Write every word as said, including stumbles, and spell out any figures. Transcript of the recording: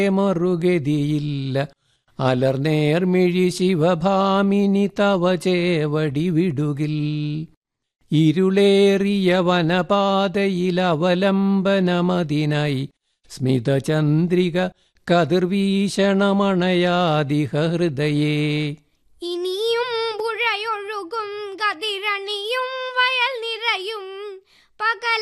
മറുഗതിയില്ല. അലർനേർമിഴി ശിവഭാമിനി തവ ചേവടി വിടുകിൽ. ഇരുളേറിയ വനപാതയിലവലംബനമതിനായി സ്മിതചന്ദ്രിക കതിർവീഷണമണയാദിഹ ഹൃദയേ. ഇനിയും പുഴയൊഴുകും കതിരണിയും വയൽ നിറയും പകൽ